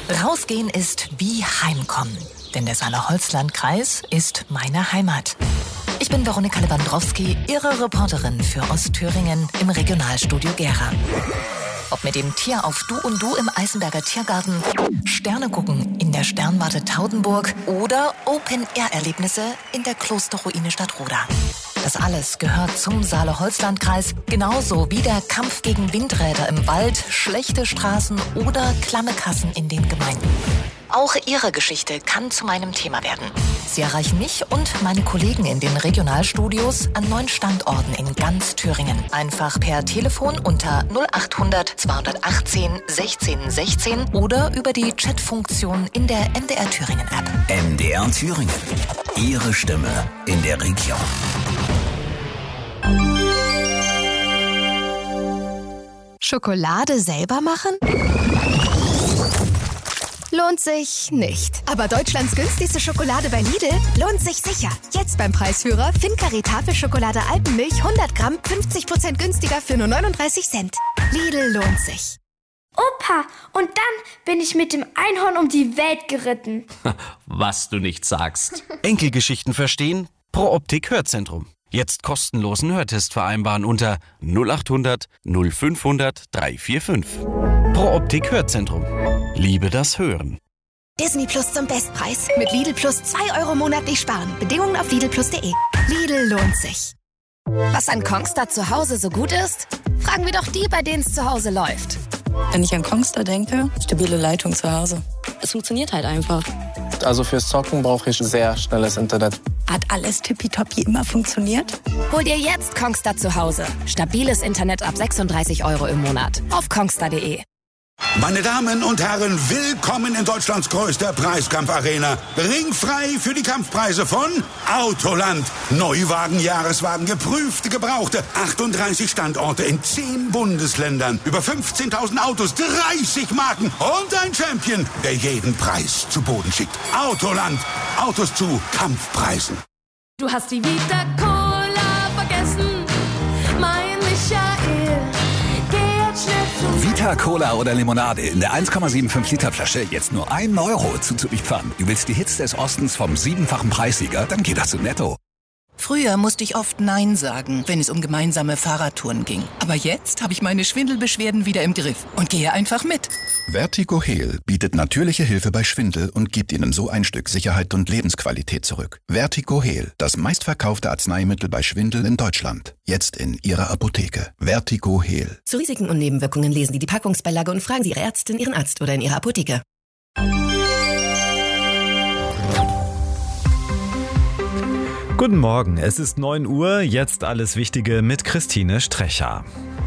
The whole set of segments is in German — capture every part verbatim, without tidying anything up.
Rausgehen ist wie Heimkommen, denn der Saale-Holzland-Kreis ist meine Heimat. Ich bin Veronika Lewandowski, Ihre Reporterin für Ostthüringen im Regionalstudio Gera. Ob mit dem Tier auf Du und Du im Eisenberger Tiergarten, Sterne gucken in der Sternwarte Taudenburg oder Open-Air-Erlebnisse in der Klosterruine Stadtroda. Das alles gehört zum Saale-Holzland-Kreis, genauso wie der Kampf gegen Windräder im Wald, schlechte Straßen oder klamme Kassen in den Gemeinden. Auch Ihre Geschichte kann zu meinem Thema werden. Sie erreichen mich und meine Kollegen in den Regionalstudios an neun Standorten in ganz Thüringen. Einfach per Telefon unter null achthundert zweihundertachtzehn sechzehn sechzehn oder über die Chatfunktion in der M D R Thüringen App. M D R Thüringen. Ihre Stimme in der Region. Schokolade selber machen? Lohnt sich nicht. Aber Deutschlands günstigste Schokolade bei Lidl lohnt sich sicher. Jetzt beim Preisführer Fincare Tafelschokolade Alpenmilch hundert Gramm fünfzig Prozent günstiger für nur neununddreißig Cent. Lidl lohnt sich. Opa, und dann bin ich mit dem Einhorn um die Welt geritten. Was du nicht sagst. Enkelgeschichten verstehen? Pro Optik Hörzentrum. Jetzt kostenlosen Hörtest vereinbaren unter null achthundert fünfhundert dreihundertfünfundvierzig. Pro Optik Hörzentrum. Liebe das Hören. Disney Plus zum Bestpreis. Mit Lidl Plus zwei Euro monatlich sparen. Bedingungen auf lidl plus punkt de. Lidl lohnt sich. Was an Kongstar zu Hause so gut ist? Fragen wir doch die, bei denen es zu Hause läuft. Wenn ich an Kongstar denke, stabile Leitung zu Hause. Es funktioniert halt einfach. Also fürs Zocken brauche ich sehr schnelles Internet. Hat alles tippitoppi immer funktioniert? Hol dir jetzt Kongstar zu Hause. Stabiles Internet ab sechsunddreißig Euro im Monat. Auf kongstar punkt de. Meine Damen und Herren, willkommen in Deutschlands größter Preiskampfarena. Ringfrei für die Kampfpreise von Autoland. Neuwagen, Jahreswagen, geprüfte, gebrauchte. achtunddreißig Standorte in zehn Bundesländern. Über fünfzehntausend Autos, dreißig Marken und ein Champion, der jeden Preis zu Boden schickt. Autoland. Autos zu Kampfpreisen. Du hast die Vita Cola vergessen, mein Michael. Vita Cola oder Limonade in der eins Komma fünfundsiebzig Liter Flasche jetzt nur ein Euro zuzuliefern. Du willst die Hits des Ostens vom siebenfachen Preissieger? Dann geh doch zu Netto. Früher musste ich oft Nein sagen, wenn es um gemeinsame Fahrradtouren ging. Aber jetzt habe ich meine Schwindelbeschwerden wieder im Griff und gehe einfach mit. Vertigo Heal bietet natürliche Hilfe bei Schwindel und gibt Ihnen so ein Stück Sicherheit und Lebensqualität zurück. Vertigo Heal, das meistverkaufte Arzneimittel bei Schwindel in Deutschland. Jetzt in Ihrer Apotheke. Vertigo Heal. Zu Risiken und Nebenwirkungen lesen Sie die Packungsbeilage und fragen Sie Ihre Ärztin, Ihren Arzt oder in Ihrer Apotheke. Guten Morgen, es ist neun Uhr, jetzt alles Wichtige mit Christine Strecher.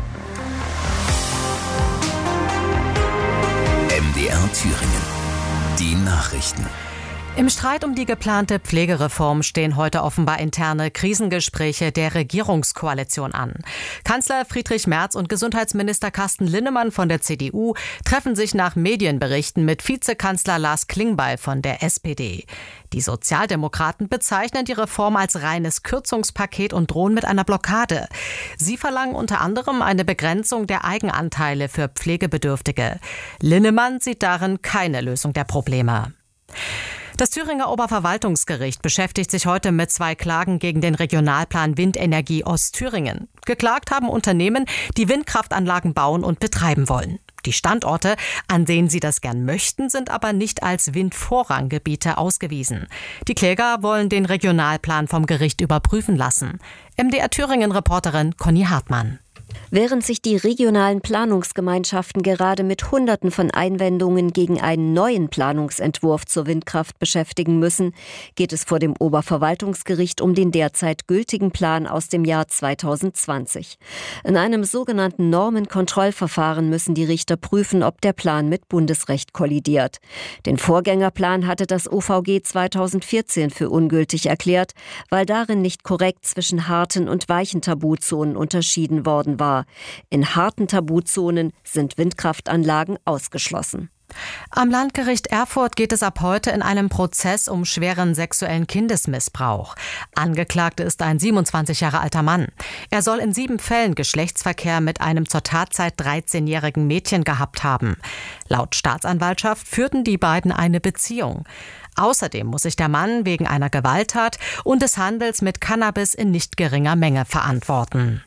M D R Thüringen. Die Nachrichten. Im Streit um die geplante Pflegereform stehen heute offenbar interne Krisengespräche der Regierungskoalition an. Kanzler Friedrich Merz und Gesundheitsminister Carsten Linnemann von der C D U treffen sich nach Medienberichten mit Vizekanzler Lars Klingbeil von der S P D. Die Sozialdemokraten bezeichnen die Reform als reines Kürzungspaket und drohen mit einer Blockade. Sie verlangen unter anderem eine Begrenzung der Eigenanteile für Pflegebedürftige. Linnemann sieht darin keine Lösung der Probleme. Das Thüringer Oberverwaltungsgericht beschäftigt sich heute mit zwei Klagen gegen den Regionalplan Windenergie Ostthüringen. Geklagt haben Unternehmen, die Windkraftanlagen bauen und betreiben wollen. Die Standorte, an denen sie das gern möchten, sind aber nicht als Windvorranggebiete ausgewiesen. Die Kläger wollen den Regionalplan vom Gericht überprüfen lassen. M D R Thüringen-Reporterin Conny Hartmann. Während sich die regionalen Planungsgemeinschaften gerade mit Hunderten von Einwendungen gegen einen neuen Planungsentwurf zur Windkraft beschäftigen müssen, geht es vor dem Oberverwaltungsgericht um den derzeit gültigen Plan aus dem Jahr zweitausendzwanzig. In einem sogenannten Normenkontrollverfahren müssen die Richter prüfen, ob der Plan mit Bundesrecht kollidiert. Den Vorgängerplan hatte das O V G zweitausendvierzehn für ungültig erklärt, weil darin nicht korrekt zwischen harten und weichen Tabuzonen unterschieden worden war. In harten Tabuzonen sind Windkraftanlagen ausgeschlossen. Am Landgericht Erfurt geht es ab heute in einem Prozess um schweren sexuellen Kindesmissbrauch. Angeklagte ist ein siebenundzwanzig Jahre alter Mann. Er soll in sieben Fällen Geschlechtsverkehr mit einem zur Tatzeit dreizehnjährigen Mädchen gehabt haben. Laut Staatsanwaltschaft führten die beiden eine Beziehung. Außerdem muss sich der Mann wegen einer Gewalttat und des Handels mit Cannabis in nicht geringer Menge verantworten.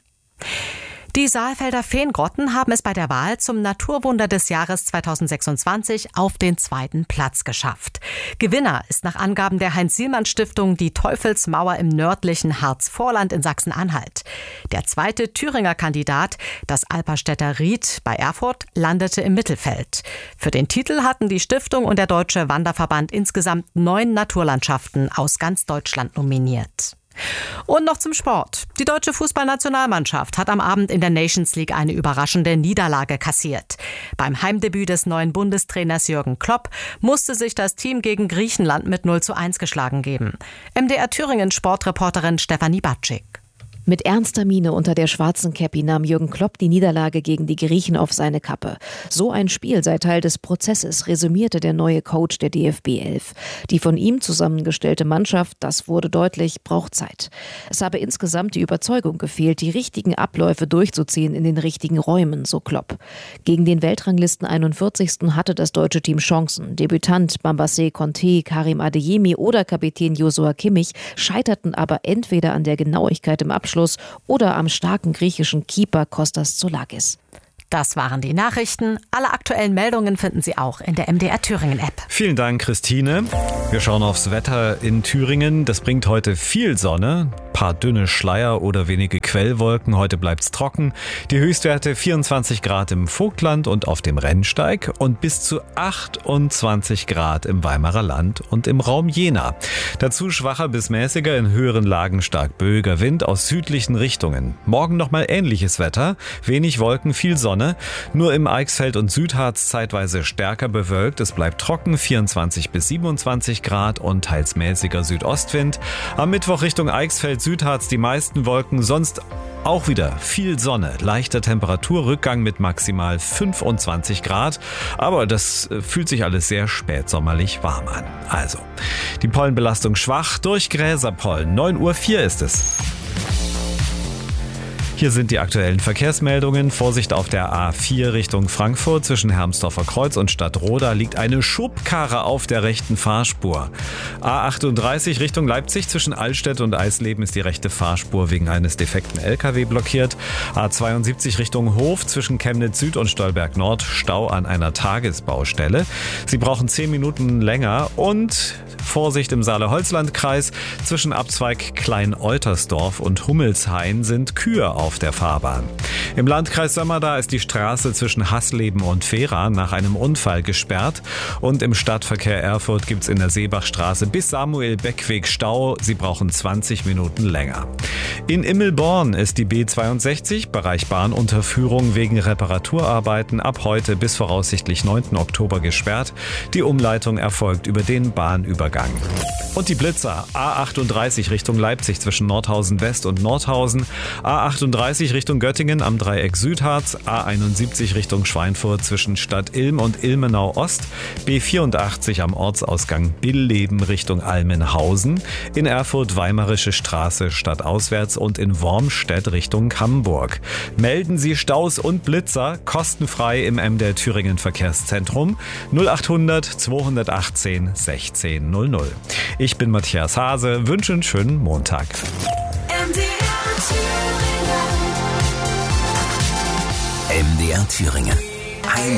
Die Saalfelder Feengrotten haben es bei der Wahl zum Naturwunder des Jahres zweitausendsechsundzwanzig auf den zweiten Platz geschafft. Gewinner ist nach Angaben der Heinz-Sielmann-Stiftung die Teufelsmauer im nördlichen Harzvorland in Sachsen-Anhalt. Der zweite Thüringer Kandidat, das Alperstädter Ried bei Erfurt, landete im Mittelfeld. Für den Titel hatten die Stiftung und der Deutsche Wanderverband insgesamt neun Naturlandschaften aus ganz Deutschland nominiert. Und noch zum Sport. Die deutsche Fußballnationalmannschaft hat am Abend in der Nations League eine überraschende Niederlage kassiert. Beim Heimdebüt des neuen Bundestrainers Jürgen Klopp musste sich das Team gegen Griechenland mit null zu eins geschlagen geben. M D R Thüringen Sportreporterin Stefanie Batschik. Mit ernster Miene unter der schwarzen Käppi nahm Jürgen Klopp die Niederlage gegen die Griechen auf seine Kappe. So ein Spiel sei Teil des Prozesses, resümierte der neue Coach der D F B elf. Die von ihm zusammengestellte Mannschaft, das wurde deutlich, braucht Zeit. Es habe insgesamt die Überzeugung gefehlt, die richtigen Abläufe durchzuziehen in den richtigen Räumen, so Klopp. Gegen den Weltranglisten einundvierzigsten hatte das deutsche Team Chancen. Debütant Bambassé Conté, Karim Adeyemi oder Kapitän Joshua Kimmich scheiterten aber entweder an der Genauigkeit im Abschluss oder am starken griechischen Keeper Kostas Zoulakis. Das waren die Nachrichten. Alle aktuellen Meldungen finden Sie auch in der M D R Thüringen App. Vielen Dank, Christine. Wir schauen aufs Wetter in Thüringen. Das bringt heute viel Sonne, paar dünne Schleier oder wenige Quellwolken. Heute bleibt's trocken. Die Höchstwerte vierundzwanzig Grad im Vogtland und auf dem Rennsteig und bis zu achtundzwanzig Grad im Weimarer Land und im Raum Jena. Dazu schwacher bis mäßiger, in höheren Lagen stark böiger Wind aus südlichen Richtungen. Morgen nochmal ähnliches Wetter, wenig Wolken, viel Sonne. Nur im Eichsfeld und Südharz zeitweise stärker bewölkt. Es bleibt trocken, vierundzwanzig bis siebenundzwanzig Grad und teils mäßiger Südostwind. Am Mittwoch Richtung Eichsfeld, Südharz die meisten Wolken, sonst auch wieder viel Sonne, leichter Temperaturrückgang mit maximal fünfundzwanzig Grad. Aber das fühlt sich alles sehr spätsommerlich warm an. Also, die Pollenbelastung schwach durch Gräserpollen. neun Uhr vier ist es. Hier sind die aktuellen Verkehrsmeldungen. Vorsicht auf der A vier Richtung Frankfurt. Zwischen Hermsdorfer Kreuz und Stadtroda liegt eine Schubkarre auf der rechten Fahrspur. A achtunddreißig Richtung Leipzig. Zwischen Allstedt und Eisleben ist die rechte Fahrspur wegen eines defekten L K W blockiert. A zweiundsiebzig Richtung Hof. Zwischen Chemnitz Süd und Stolberg Nord Stau an einer Tagesbaustelle. Sie brauchen zehn Minuten länger. Und Vorsicht im Saale-Holzland-Kreis. Zwischen Abzweig Klein-Eutersdorf und Hummelshain sind Kühe auf auf der Fahrbahn. Im Landkreis Sömmerda ist die Straße zwischen Hassleben und Fehra nach einem Unfall gesperrt und im Stadtverkehr Erfurt gibt es in der Seebachstraße bis Samuel-Beckweg Stau. Sie brauchen zwanzig Minuten länger. In Immelborn ist die B zweiundsechzig, Bereich Bahnunterführung wegen Reparaturarbeiten ab heute bis voraussichtlich neunten Oktober gesperrt. Die Umleitung erfolgt über den Bahnübergang. Und die Blitzer A achtunddreißig Richtung Leipzig zwischen Nordhausen West und Nordhausen, A achtunddreißig Richtung Göttingen am Dreieck Südharz, A einundsiebzig Richtung Schweinfurt zwischen Stadt Ilm und Ilmenau Ost, B vierundachtzig am Ortsausgang Billleben Richtung Almenhausen, in Erfurt Weimarische Straße stadtauswärts und in Wormstedt Richtung Hamburg. Melden Sie Staus und Blitzer kostenfrei im M D R Thüringen Verkehrszentrum null achthundert zweihundertachtzehn sechzehn null null. Ich bin Matthias Hase, wünsche einen schönen Montag. M D R Thüringen. M D R Thüringen.